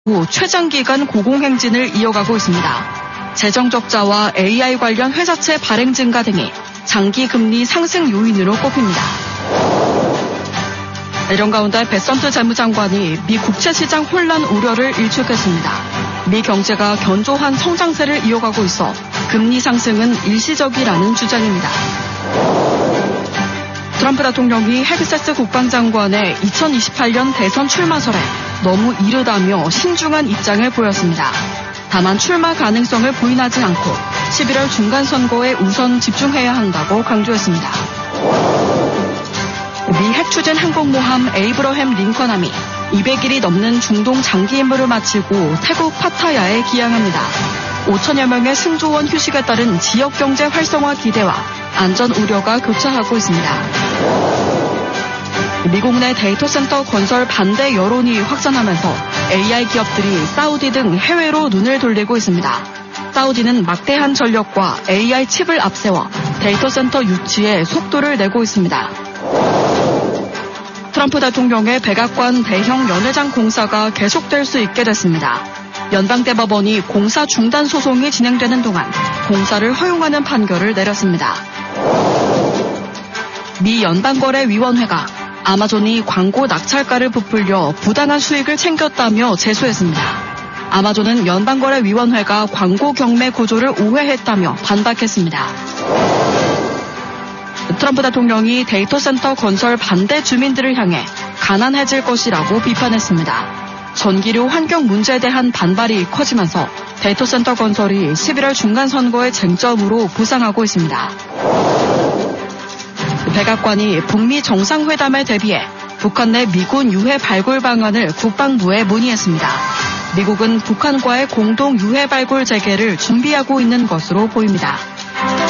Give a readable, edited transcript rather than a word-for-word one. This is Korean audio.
후 최장기간 고공행진을 이어가고 있습니다. 재정 적자와 AI 관련 회사채 발행 증가 등이 장기 금리 상승 요인으로 꼽힙니다. 이런 가운데 베선트 재무장관이 미 국채시장 혼란 우려를 일축했습니다. 미 경제가 견조한 성장세를 이어가고 있어 금리 상승은 일시적이라는 주장입니다. 트럼프 대통령이 헥세스 국방장관의 2028년 대선 출마설에 너무 이르다며 신중한 입장을 보였습니다. 다만 출마 가능성을 부인하지 않고 11월 중간선거에 우선 집중해야 한다고 강조했습니다. 미 핵추진 항공모함 에이브러햄 링컨함이 200일이 넘는 중동 장기 임무를 마치고 태국 파타야에 기항합니다. 5천여 명의 승조원 휴식에 따른 지역경제 활성화 기대와 안전 우려가 교차하고 있습니다. 미국 내 데이터 센터 건설 반대 여론이 확산하면서 AI 기업들이 사우디 등 해외로 눈을 돌리고 있습니다. 사우디는 막대한 전력과 AI 칩을 앞세워 데이터 센터 유치에 속도를 내고 있습니다. 트럼프 대통령의 백악관 대형 연회장 공사가 계속될 수 있게 됐습니다. 연방대법원이 공사 중단 소송이 진행되는 동안 공사를 허용하는 판결을 내렸습니다. 미 연방거래위원회가 아마존이 광고 낙찰가를 부풀려 부당한 수익을 챙겼다며 제소했습니다. 아마존은 연방거래위원회가 광고 경매 구조를 오해했다며 반박했습니다. 트럼프 대통령이 데이터 센터 건설 반대 주민들을 향해 가난해질 것이라고 비판했습니다. 전기료 환경 문제에 대한 반발이 커지면서 데이터 센터 건설이 11월 중간 선거의 쟁점으로 부상하고 있습니다. 백악관이 북미 정상회담에 대비해 북한 내 미군 유해 발굴 방안을 국방부에 문의했습니다. 미국은 북한과의 공동 유해 발굴 재개를 준비하고 있는 것으로 보입니다.